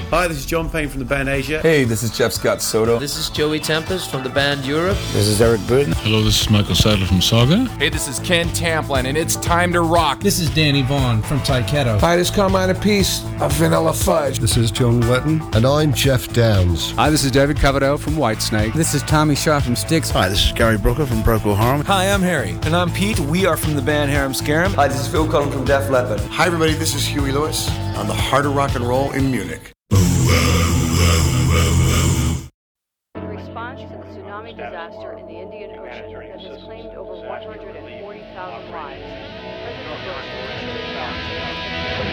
Hi, this is John Payne from the band Asia. Hey, this is Jeff Scott Soto. This is Joey Tempest from the band Europe. This is Eric Burton. Hello, this is Michael Sadler from Saga. Hey, this is Ken Tamplin, and it's time to rock. This is Danny Vaughn from Tyketto. Hi, this is Carmine Appice of Vanilla Fudge. This is Joan Letton. And I'm Jeff Downs. Hi, this is David Coverdale from Whitesnake. This is Tommy Shaw from Styx. Hi, this is Gary Brooker from Procol Harum. Hi, I'm Harry. And I'm Pete. We are from the band Harum Scarum. Hi, this is Phil Collins from Def Leppard. Hi, everybody. This is Huey Lewis on the Heart of Rock and Roll in Munich. In response to the tsunami disaster in the Indian Ocean that has claimed over 140,000 lives, President Bush